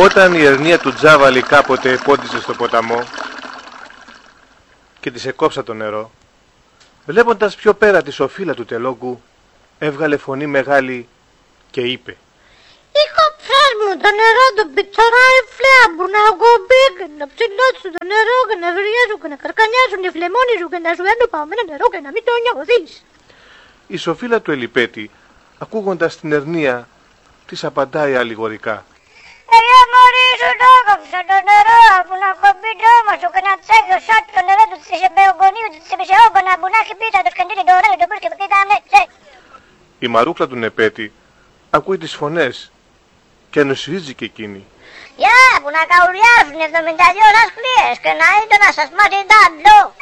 Όταν η ερνία του Τζάβαλη κάποτε πόντισε στο ποταμό και της εκόψα το νερό, βλέποντας πιο πέρα τη σοφίλα του τελόγκου, έβγαλε φωνή μεγάλη και είπε: «Είχα μου το νερό του πιτσοράει φλέαμπου να κομπήκε, να ψηλώσουν το νερό και να βριάζουν και να καρκανιάζουν οι φλεμόνοι σου και να σου έρνουν παγωμένο νερό και να μην το νιώθεις». Η σοφίλα του Ελιπέτη, ακούγοντας την ερνία, της απαντάει αλληγορικά: μωρί σου το έκοψα το νερό που να κομπεί το ώμα σου και να τσέχει ο σάτ το νερό του της επεογονίου του της επισεόγκονα που να έχει πίτα το σκεντήρι το ωραίο το πούς και το κοίταμε. Η μαρούκλα του Νεπέτη ακούει τις φωνές και ανοσιάζει και εκείνη. «Γεια, που να καουριάζουν 72 ώρες κλίες και να είναι να σας μάθει τάντο».